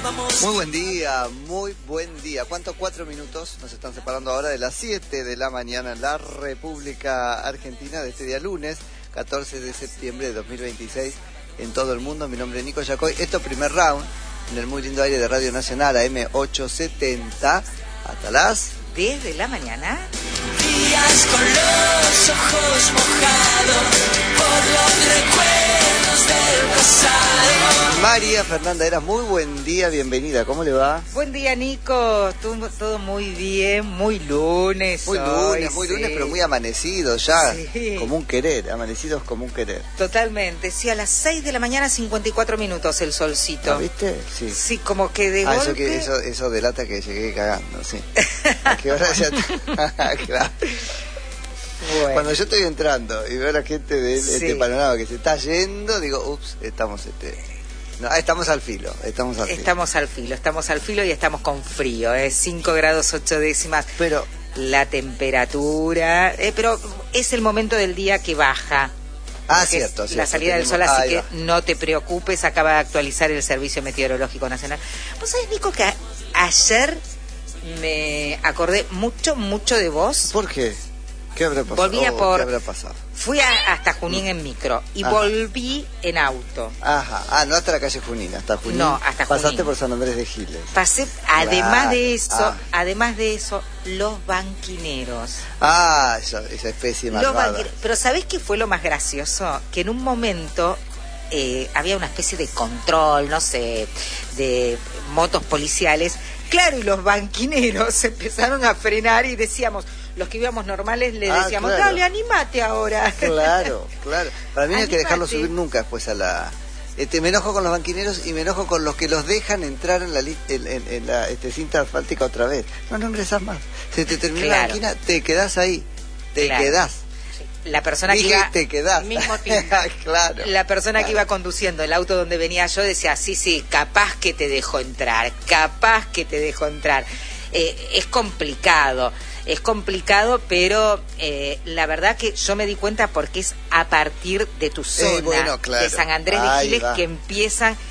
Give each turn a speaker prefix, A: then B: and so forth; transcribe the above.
A: Muy buen día. ¿Cuántos? 4 minutos nos están separando ahora de las 7 de la mañana en la República Argentina de este día lunes, 14 de septiembre de 2026, en todo el mundo. Mi nombre es Nico Yacoy. Esto es Primer Round, en el muy lindo aire de Radio Nacional, AM870, hasta las
B: 10 de la mañana.
C: Días con los ojos mojados por los recuerdos del pasado.
A: María Fernanda Eras, muy buen día, bienvenida, ¿cómo le va?
B: Buen día, Nico, todo muy bien, muy lunes.
A: Muy lunes, pero muy amanecido ya,
B: Sí.
A: Como un querer, amanecidos como un querer.
B: Totalmente, sí, a las 6 de la mañana, 54 minutos el solcito.
A: ¿Ah, viste? Sí.
B: Sí, como que de golpe...
A: Eso delata que llegué cagando, sí. ¿A qué hora ya? Claro.
B: Bueno.
A: Cuando yo estoy entrando y veo a la gente de este panorama que se está yendo, digo, ups, estamos al filo.
B: Estamos al filo y estamos con frío, 5 grados 8 décimas.
A: Pero
B: la temperatura, pero es el momento del día que baja.
A: Cierto.
B: La salida del sol, así que no te preocupes, acaba de actualizar el Servicio Meteorológico Nacional. ¿Vos sabés, Nico, que ayer me acordé mucho de vos?
A: ¿Por qué? ¿Qué habrá pasado?
B: ¿Qué
A: habrá pasado?
B: Fui hasta Junín en micro y volví en auto.
A: Ajá, no hasta la calle Junín, hasta Junín.
B: No, hasta Junín.
A: Pasaste por San Andrés de Giles.
B: Pasé, además de eso, los banquineros.
A: Esa especie malvada.
B: Pero ¿sabés qué fue lo más gracioso? Que en un momento había una especie de control, no sé, de motos policiales. Claro, y los banquineros empezaron a frenar y decíamos... Los que íbamos normales le decíamos,
A: claro.
B: Dale, animate ahora.
A: Claro. Para mí no hay que dejarlo subir nunca después a la... me enojo con los banquineros y me enojo con los que los dejan entrar en la cinta asfáltica otra vez. No ingresás más. Se te terminó la banquina, te quedás ahí. Quedás.
B: La persona
A: Dije,
B: que iba...
A: te quedás.
B: Mismo tiempo.
A: Claro.
B: La persona que iba conduciendo el auto donde venía yo decía, sí, capaz que te dejo entrar. Es complicado, pero la verdad que yo me di cuenta porque es a partir de tu zona,
A: claro.
B: de San Andrés de Giles, que empiezan